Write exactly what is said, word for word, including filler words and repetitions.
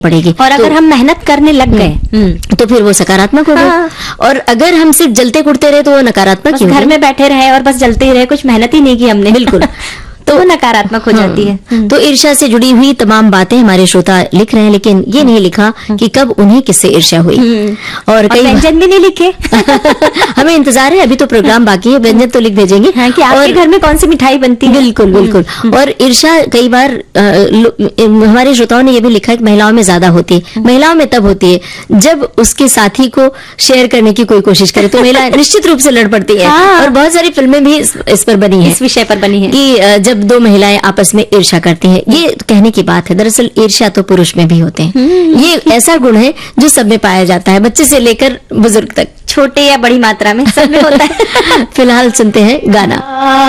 पड़ेगी। और अगर तो, हम मेहनत करने लग गए तो फिर वो सकारात्मक हो गए। हाँ। और अगर हम सिर्फ जलते कुटते रहे तो वो नकारात्मक बस ही हो घर गए। में बैठे रहे और बस जलते ही रहे, कुछ मेहनत ही नहीं की हमने, बिल्कुल। तो वो नकारात्मक हो जाती है। हाँ, तो ईर्ष्या से जुड़ी हुई तमाम बातें हमारे श्रोता लिख रहे हैं, लेकिन ये नहीं लिखा कि कब उन्हें किससे ईर्ष्या हुई। और और कई व्यंजन भी नहीं लिखे। हमें इंतजार है, अभी तो प्रोग्राम बाकी है, व्यंजन तो लिख भेजेंगे। हाँ, कि आपके और घर में कौन सी मिठाई बनती है। बिल्कुल बिल्कुल। और ईर्ष्या कई बार अ, लो- हमारे श्रोताओं ने ये भी लिखा है कि महिलाओं में ज्यादा होती है। महिलाओं में तब होती है जब उसके साथी को शेयर करने की कोई कोशिश करे तो महिला निश्चित रूप से लड़ पड़ती है। हाँ। और बहुत सारी फिल्में भी इस, इस पर बनी है, इस विषय पर बनी है कि अ, जब दो महिलाएं आपस में ईर्ष्या करती हैं। ये कहने की बात है, दरअसल ईर्ष्या तो पुरुष में भी होते हैं। ये ऐसा गुण है जो सब में पाया जाता है, बच्चे से लेकर बुजुर्ग तक, छोटे या बड़ी मात्रा में सब में होता है। फिलहाल सुनते हैं गाना।